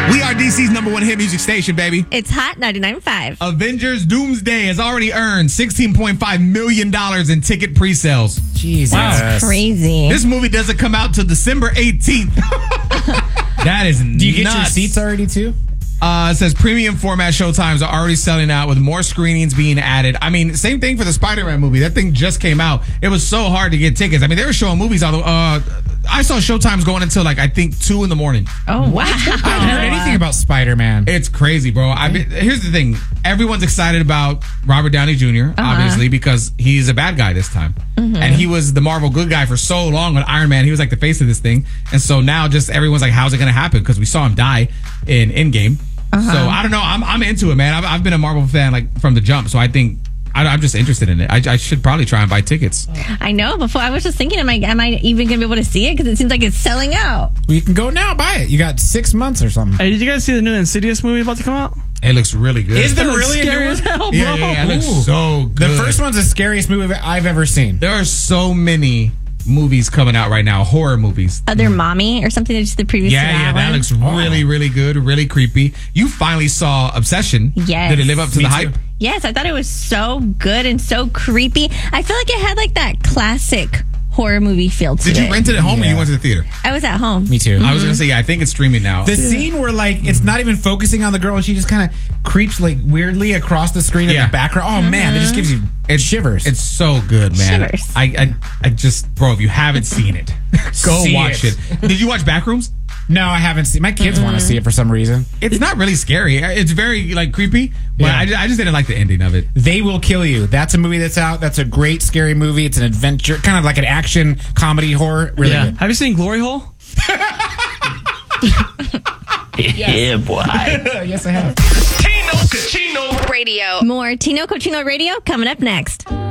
We are DC's number one hit music station, baby. It's Hot 99.5. Avengers Doomsday has already earned $16.5 million in ticket pre-sales. Jesus. That's crazy. This movie doesn't come out till December 18th. That is nuts. Do you get your seats already, too? It says premium format showtimes are already selling out with more screenings being added. I mean, same thing for the Spider-Man movie. That thing just came out. It was so hard to get tickets. I mean, they were showing movies all the... I saw showtimes going until I think 2 in the morning. Oh, wow. I haven't heard anything about Spider-Man. It's crazy, bro. Here's the thing. Everyone's excited about Robert Downey Jr., obviously, because he's a bad guy this time. Mm-hmm. And he was the Marvel good guy for so long with Iron Man. He was like the face of this thing. And so now just everyone's like, how's it going to happen? Because we saw him die in Endgame. So I don't know. I'm into it, man. I've been a Marvel fan from the jump. So I think I'm just interested in it. I should probably try and buy tickets. I know. Before I was just thinking, am I even going to be able to see it? Because it seems like it's selling out. Well, you can go now, buy it. You got 6 months or something. Hey, did you guys see the new Insidious movie about to come out? It looks really good. Is there It looks really a scary new as one? hell, bro? Yeah, it looks so good. The first one's the scariest movie I've ever seen. There are so many movies coming out right now, horror movies. Other Mommy or something, just the previous Yeah, that one. looks really, really good, really creepy. You finally saw Obsession. Yes. Did it live up to Me the too. hype? Yes, I thought it was so good and so creepy. I feel like it had like that classic horror movie feel to it. Did you rent it at home or Yeah. you went to the theater? I was at home. Me too. I was going to say, yeah, I think it's streaming now. The scene where it's not even focusing on the girl and she just kind of creeps weirdly across the screen in Yeah. the background. Oh man, it just gives you shivers. It's so good, man. Shivers. I just, bro, if you haven't seen it, go See watch it. Did you watch Backrooms? No, I haven't seen. My kids want to see it for some reason. It's not really scary. It's very creepy, but Yeah. I just didn't like the ending of it. They Will Kill You. That's a movie that's out. That's a great scary movie. It's an adventure, kind of like an action comedy horror. Really good. Have you seen Glory Hole? Yeah, boy. Yes, I have. Tino Cochino Radio. More Tino Cochino Radio coming up next.